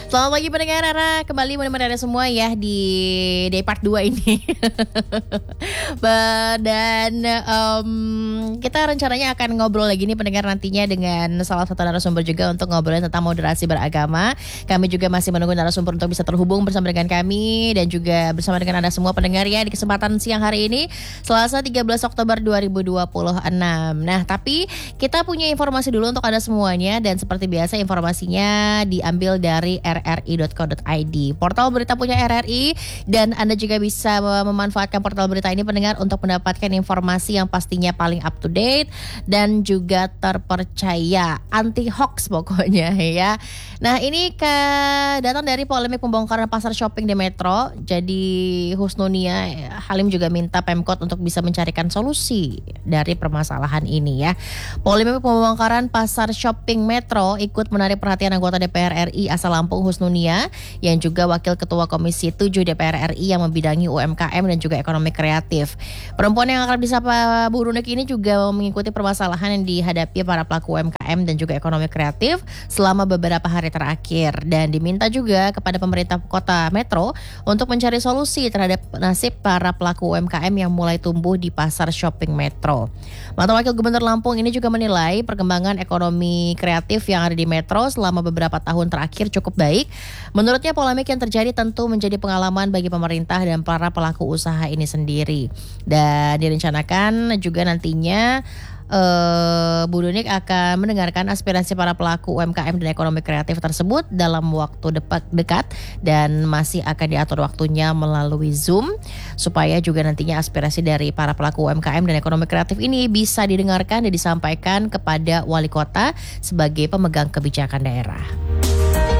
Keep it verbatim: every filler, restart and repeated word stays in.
Selamat pagi pendengar Rara, kembali menemani Anda semua ya di day part dua ini. Dan um, kita rencananya akan ngobrol lagi nih pendengar nantinya dengan salah satu narasumber juga untuk ngobrolin tentang moderasi beragama. Kami juga masih menunggu narasumber untuk bisa terhubung bersama dengan kami dan juga bersama dengan Anda semua pendengar ya di kesempatan siang hari ini Selasa tiga belas Oktober dua ribu dua puluh enam. Nah, tapi kita punya informasi dulu untuk Anda semuanya dan seperti biasa informasinya diambil dari r r i dot co dot i d, portal berita punya R R I, dan Anda juga bisa memanfaatkan portal berita ini pendengar untuk mendapatkan informasi yang pastinya paling up to date dan juga terpercaya, anti hoax pokoknya ya. Nah, ini ke datang dari polemik pembongkaran pasar shopping di Metro. Jadi Husnunia Halim juga minta Pemkot untuk bisa mencarikan solusi dari permasalahan ini ya. Polemik pembongkaran pasar shopping Metro ikut menarik perhatian anggota D P R R I asal Lampung Husnunia yang juga Wakil Ketua Komisi tujuh D P R R I yang membidangi U M K M dan juga ekonomi kreatif. Perempuan yang akan disapa Bu Runek ini juga mengikuti permasalahan yang dihadapi para pelaku U M K M dan juga ekonomi kreatif selama beberapa hari terakhir dan diminta juga kepada pemerintah kota Metro untuk mencari solusi terhadap nasib para pelaku U M K M yang mulai tumbuh di pasar shopping Metro. Mantan Wakil Gubernur Lampung ini juga menilai perkembangan ekonomi kreatif yang ada di Metro selama beberapa tahun terakhir cukup baik. Menurutnya polemik yang terjadi tentu menjadi pengalaman bagi pemerintah dan para pelaku usaha ini sendiri. Dan direncanakan juga nantinya Uh, Bu Dunik akan mendengarkan aspirasi para pelaku U M K M dan ekonomi kreatif tersebut dalam waktu dekat, dekat dan masih akan diatur waktunya melalui Zoom supaya juga nantinya aspirasi dari para pelaku U M K M dan ekonomi kreatif ini bisa didengarkan dan disampaikan kepada wali kota sebagai pemegang kebijakan daerah.